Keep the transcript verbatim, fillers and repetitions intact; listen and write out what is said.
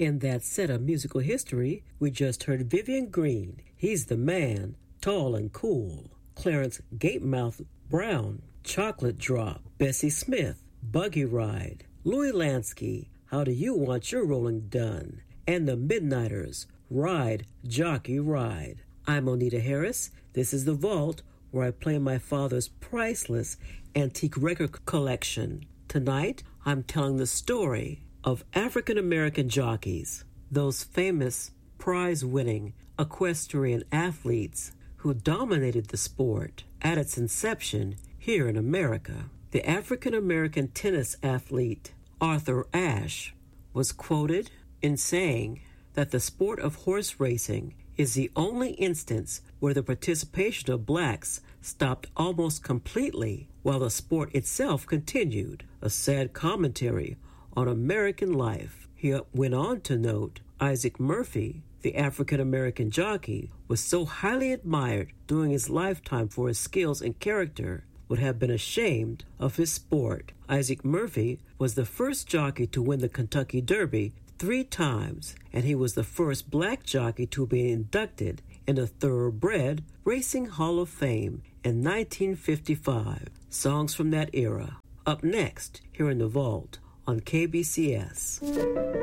In that set of musical history, we just heard Vivian Green. He's the man, tall and cool. Clarence Gatemouth Brown, Chocolate Drop. Bessie Smith, Buggy Ride. Louis Lansky, How Do You Want Your Rolling Done? And the Midnighters, Ride, Jockey, Ride. I'm Onita Harris. This is The Vault, where I play my father's priceless antique record collection. Tonight, I'm telling the story of African American jockeys, those famous prize-winning equestrian athletes who dominated the sport at its inception here in America. The African American tennis athlete Arthur Ashe was quoted in saying that the sport of horse racing is the only instance where the participation of blacks stopped almost completely while the sport itself continued, a sad commentary on American life. He went on to note Isaac Murphy, the African-American jockey, was so highly admired during his lifetime for his skills and character, would have been ashamed of his sport. Isaac Murphy was the first jockey to win the Kentucky Derby three times, and he was the first black jockey to be inducted in the Thoroughbred Racing Hall of Fame in nineteen fifty-five. Songs from that era. Up next, here in the Vault on K B C S.